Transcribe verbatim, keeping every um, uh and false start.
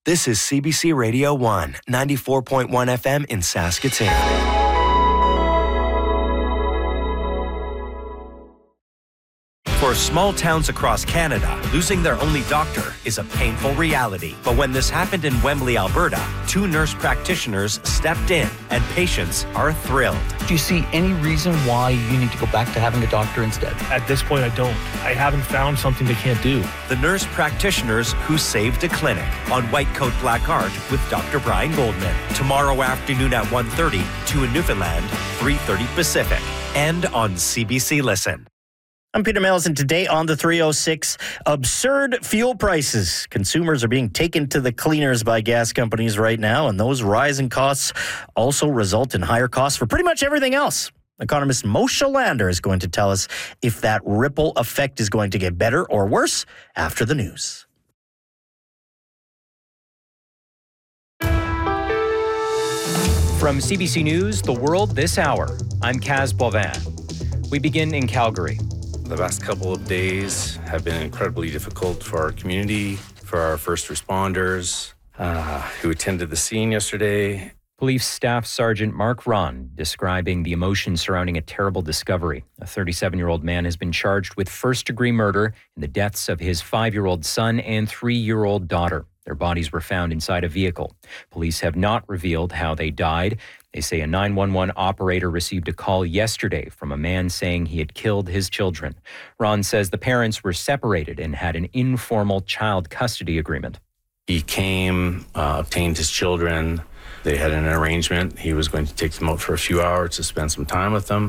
This is C B C Radio one, ninety-four point one F M in Saskatoon. For small towns across Canada, losing their only doctor is a painful reality. But when this happened in Wembley, Alberta, two nurse practitioners stepped in and patients are thrilled. Do you see any reason why you need to go back to having a doctor instead? At this point, I don't. I haven't found something they can't do. The nurse practitioners who saved a clinic on White Coat Black Art with Doctor Brian Goldman. Tomorrow afternoon at one thirty, two in Newfoundland, three thirty Pacific. And on C B C Listen. I'm Peter Mills, and today on the three oh six, absurd fuel prices. Consumers are being taken to the cleaners by gas companies right now, and those rising costs also result in higher costs for pretty much everything else. Economist Moshe Lander is going to tell us if that ripple effect is going to get better or worse after the news. From C B C News, The World This Hour, I'm Kaz Boivin. We begin in Calgary. The last couple of days have been incredibly difficult for our community, for our first responders uh, who attended the scene yesterday. Police Staff Sergeant Mark Ron describing the emotions surrounding a terrible discovery. A thirty-seven-year-old man has been charged with first-degree murder in the deaths of his five-year-old son and three-year-old daughter. Their bodies were found inside a vehicle. Police have not revealed how they died. They say a nine one one operator received a call yesterday from a man saying he had killed his children. Ron says the parents were separated and had an informal child custody agreement. He came, uh, obtained his children. They had an arrangement. He was going to take them out for a few hours to spend some time with them.